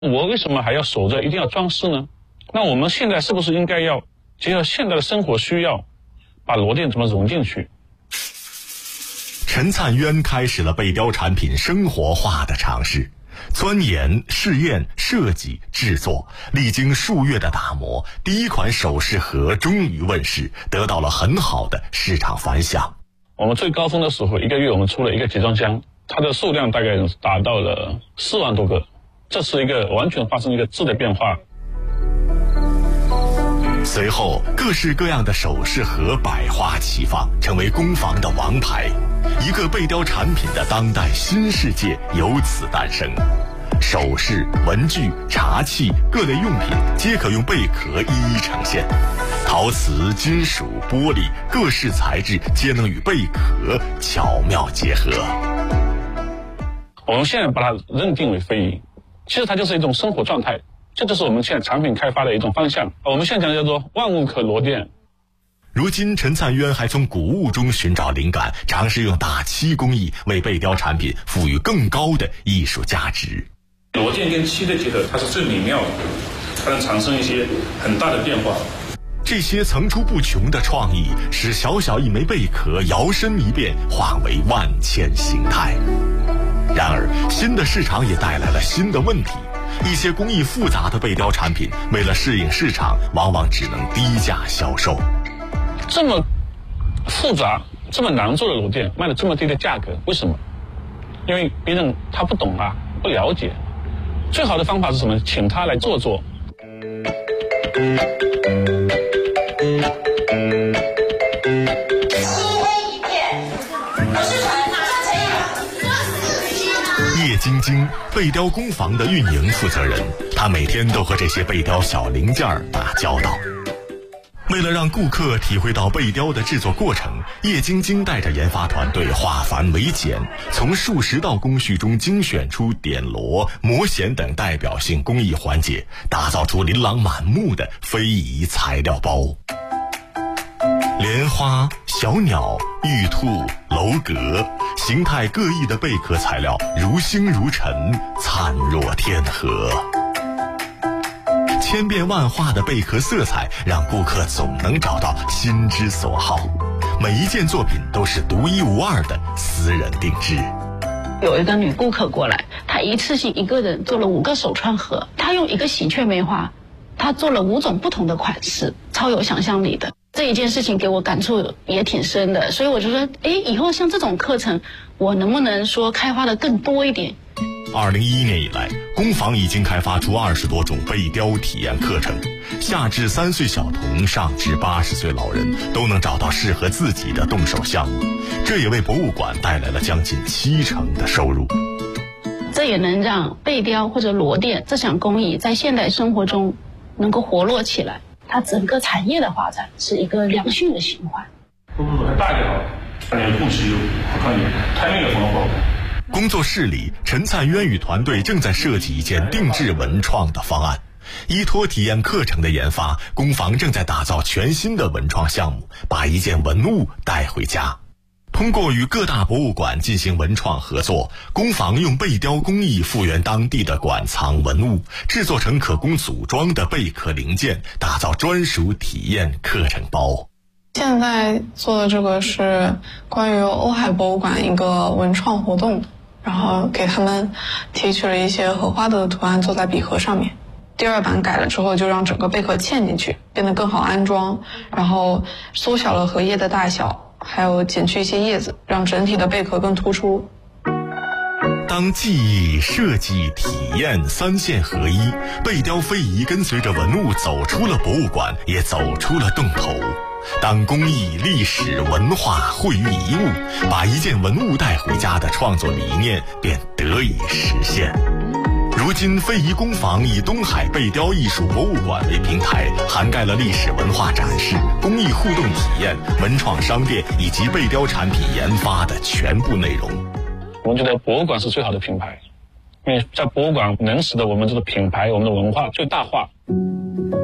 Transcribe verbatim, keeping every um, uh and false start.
我为什么还要守着一定要装饰呢？那我们现在是不是应该要结合现在的生活需要，把螺钿怎么融进去？ 陈灿渊开始了背雕产品生活化的尝试，钻研、试验、设计、制作，历经数月的打磨，第一款首饰盒终于问世，得到了很好的市场反响。 我们最高峰的时候，一个月我们出了一个集装箱，它的数量大概达到了四万多个，这是一个完全发生一个质的变化。 随后，各式各样的首饰盒百花齐放，成为工坊的王牌。一个背雕产品的当代新世界由此诞生。首饰、文具、茶器各类用品皆可用贝壳一一呈现，陶瓷、金属、玻璃各式材质皆能与贝壳巧妙结合。 我们现在把它认定为非遗，其实它就是一种生活状态，这就是我们现在产品开发的一种方向。我们现在讲叫做万物可螺钿。 如今陈灿渊还从古物中寻找灵感，尝试用打漆工艺为背雕产品赋予更高的艺术价值。 螺钿跟漆的结合，它是最美妙的，它能产生一些很大的变化。 这些层出不穷的创意，使小小一枚贝壳摇身一变，化为万千形态。然而，新的市场也带来了新的问题。一些工艺复杂的背雕产品，为了适应市场，往往只能低价销售。 这么复杂、这么难做的螺钿卖了这么低的价格，为什么？因为别人他不懂啊，不了解。最好的方法是什么？请他来做做。叶晶晶，背雕工坊的运营负责人，她每天都和这些背雕小零件打交道。为了让顾客体会到背雕的制作过程，叶晶晶带着研发团队化繁为简，从数十道工序中精选出点螺、磨弦等代表性工艺环节，打造出琳琅满目的非遗材料包。莲花、小鸟、玉兔、楼阁，形态各异的贝壳材料如星如尘，灿若天河。千变万化的贝壳色彩让顾客总能找到心之所好，每一件作品都是独一无二的私人定制。 有一个女顾客过来，她一次性一个人做了五个手串盒，她用一个喜鹊梅花，她做了五种不同的款式，超有想象力的。这一件事情给我感触也挺深的，所以我就说，哎，以后像这种课程，我能不能说开发的更多一点？ 二零一一年以来，工坊已经开发出二十多种背雕体验课程，下至三岁小童，上至八十岁老人，都能找到适合自己的动手项目。这也为博物馆带来了将近七成的收入。 这也能让背雕或者螺钿这项工艺在现代生活中能够活络起来。它整个产业的发展是一个良性的循环。 不不不，大就好，你的故事有好看点，台面也很好。 工作室里，陈灿渊与团队正在设计一件定制文创的方案。依托体验课程的研发，工坊正在打造全新的文创项目，把一件文物带回家。通过与各大博物馆进行文创合作，工坊用背雕工艺复原当地的馆藏文物，制作成可供组装的贝壳零件，打造专属体验课程包。 现在做的这个是关于欧海博物馆一个文创活动，然后给他们提取了一些荷花的图案做在笔盒上面。第二版改了之后，就让整个贝壳嵌进去，变得更好安装，然后缩小了荷叶的大小，还有剪去一些叶子，让整体的贝壳更突出。 当技艺、设计、体验三线合一，背雕非遗跟随着文物走出了博物馆，也走出了洞头。当工艺、历史、文化汇于一物，把一件文物带回家的创作理念便得以实现。如今，非遗工坊以东海背雕艺术博物馆为平台，涵盖了历史文化展示、工艺互动体验、文创商店以及背雕产品研发的全部内容。 我们觉得博物馆是最好的品牌，因为在博物馆能使得我们这个品牌、我们的文化最大化。